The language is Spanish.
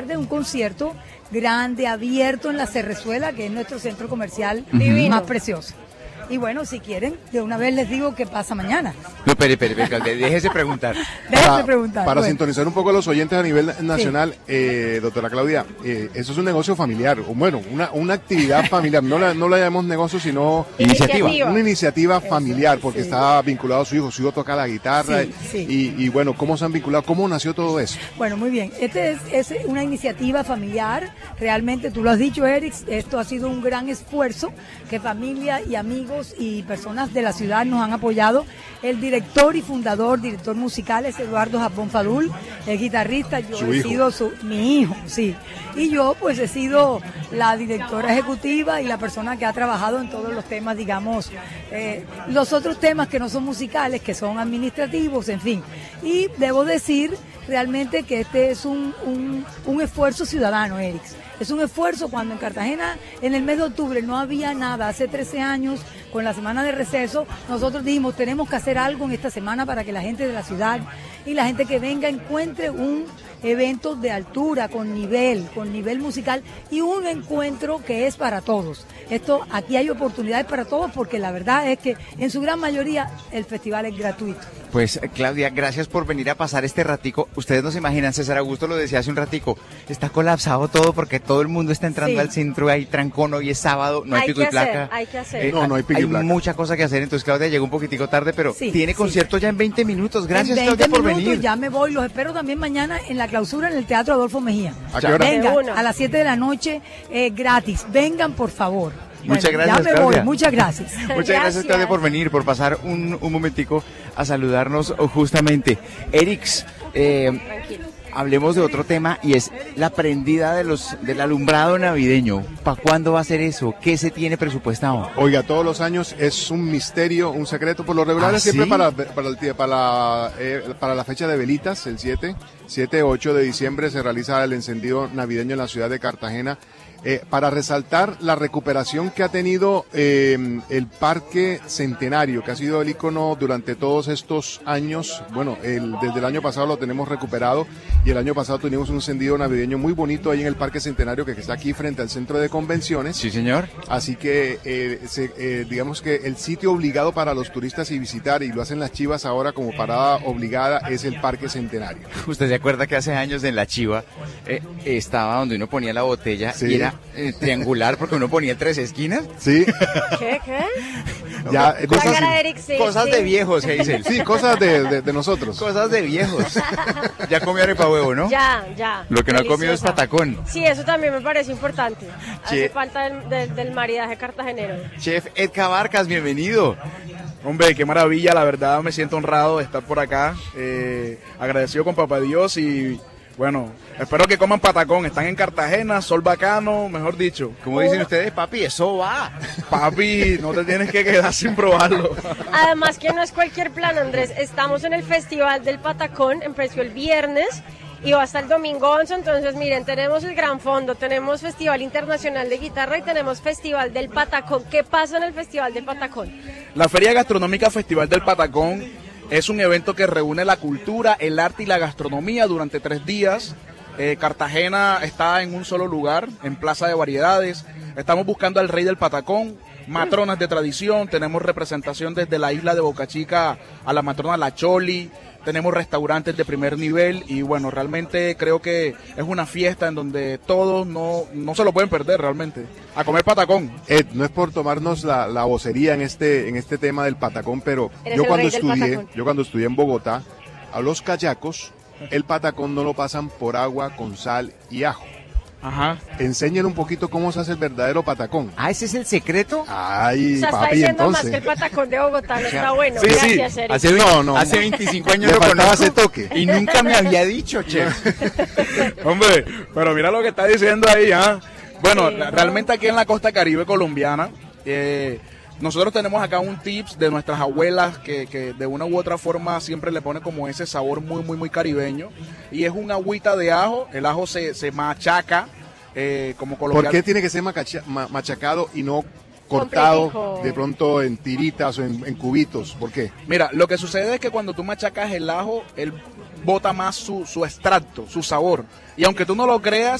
tarde un concierto grande, abierto en la Cerrezuela, que es nuestro centro comercial más precioso. Y bueno, si quieren, de una vez les digo qué pasa mañana. No, déjese preguntar. Para sintonizar un poco a los oyentes a nivel nacional, doctora Claudia, eso es un negocio familiar, bueno, una actividad familiar, no la llamemos negocio, sino una iniciativa familiar, porque está vinculado a su hijo toca la guitarra, y bueno, ¿cómo se han vinculado? ¿Cómo nació todo eso? Bueno, muy bien, este es una iniciativa familiar, realmente tú lo has dicho, Eric, esto ha sido un gran esfuerzo que familia y amigos y personas de la ciudad nos han apoyado. El director musical es Eduardo Japón Fadul, el guitarrista, yo he sido mi hijo, sí. Y yo pues he sido la directora ejecutiva y la persona que ha trabajado en todos los temas, digamos, los otros temas que no son musicales, que son administrativos, en fin. Y debo decir realmente que este es un esfuerzo ciudadano, Eric. Es un esfuerzo cuando en Cartagena, en el mes de octubre, no había nada. Hace 13 años, con la semana de receso, nosotros dijimos, tenemos que hacer algo en esta semana para que la gente de la ciudad y la gente que venga encuentre un evento de altura, con nivel musical y un encuentro que es para todos. Aquí hay oportunidades para todos porque la verdad es que en su gran mayoría el festival es gratuito. Pues Claudia, gracias por venir a pasar este ratico. Ustedes no se imaginan, César Augusto lo decía hace un ratico, está colapsado todo porque todo el mundo está entrando al centro, hay trancón, hoy es sábado, no hay pico y placa. Hay que hacer. No hay pico y placa. Hay mucha cosa que hacer, entonces Claudia llegó un poquitico tarde, pero tiene concierto ya en 20 minutos. Gracias, Claudia, por venir. Ya me voy, los espero también mañana en la clausura en el Teatro Adolfo Mejía. ¿A qué hora? Vengan, a las 7 de la noche, gratis. Vengan, por favor. Muchas gracias, ya me voy, muchas gracias. Muchas gracias, Claudia, por venir, por pasar un momentico a saludarnos justamente. Erix, hablemos de otro tema y es la prendida del alumbrado navideño. ¿Para cuándo va a ser eso? ¿Qué se tiene presupuestado? Oiga, todos los años es un misterio, un secreto. Por lo regular siempre para la fecha de velitas, el 7-8 de diciembre se realiza el encendido navideño en la ciudad de Cartagena. Para resaltar la recuperación que ha tenido el Parque Centenario, que ha sido el ícono durante todos estos años. Bueno, desde el año pasado lo tenemos recuperado y el año pasado tuvimos un encendido navideño muy bonito ahí en el Parque Centenario que está aquí frente al centro de convenciones. Sí, señor. Así que digamos que el sitio obligado para los turistas y visitar, y lo hacen las Chivas ahora como parada obligada, es el Parque Centenario. ¿Usted se acuerda que hace años en la Chiva estaba donde uno ponía la botella y era triangular porque uno ponía 3 esquinas? Sí. ¿Qué? Ya, cosas de viejos, se dice. Sí, cosas de nosotros. Cosas de viejos. Ya comió arepa huevo, ¿no? Ya. Lo que no ha comido es patacón. Sí, eso también me parece importante. Hace falta del maridaje cartagenero. Chef Edka Vargas, bienvenido. Hombre, qué maravilla, la verdad me siento honrado de estar por acá, agradecido con Papá Dios y bueno, espero que coman patacón, están en Cartagena, sol bacano, mejor dicho. Como dicen ustedes, papi, eso va. Papi, no te tienes que quedar sin probarlo. Además que no es cualquier plan, Andrés, estamos en el Festival del Patacón, empezó el viernes y va hasta el domingo 11, entonces miren, tenemos el gran fondo, tenemos Festival Internacional de Guitarra y tenemos Festival del Patacón. ¿Qué pasa en el Festival del Patacón? La Feria Gastronómica Festival del Patacón es un evento que reúne la cultura, el arte y la gastronomía durante 3 días. Cartagena está en un solo lugar, en Plaza de Variedades. Estamos buscando al rey del patacón, matronas de tradición, tenemos representación desde la isla de Boca Chica a la matrona La Choli, tenemos restaurantes de primer nivel y bueno, realmente creo que es una fiesta en donde todos no se lo pueden perder realmente, a comer patacón. Ed, no es por tomarnos la vocería en este tema del patacón, pero yo cuando estudié en Bogotá, a los cayacos, el patacón no lo pasan por agua con sal y ajo. Ajá. Enseñen un poquito cómo se hace el verdadero patacón. Ah, ¿ese es el secreto? Ay, o sea, papi, está diciendo entonces. más que el patacón de Bogotá no está bueno. Sí, Gracias, sí. Eric. Hace 25 años le lo faltaba conozco ese toque. y nunca me había dicho, chef. Hombre, pero mira lo que está diciendo ahí, ¿ah? Bueno, realmente aquí en la costa caribe colombiana, nosotros tenemos acá un tips de nuestras abuelas que de una u otra forma siempre le pone como ese sabor muy, muy, muy caribeño. Y es un agüita de ajo, el ajo se machaca, como coloquial. ¿Por qué tiene que ser machacado y no cortado de pronto en tiritas o en cubitos? ¿Por qué? Mira, lo que sucede es que cuando tú machacas el ajo, él bota más su extracto, su sabor. Y aunque tú no lo creas,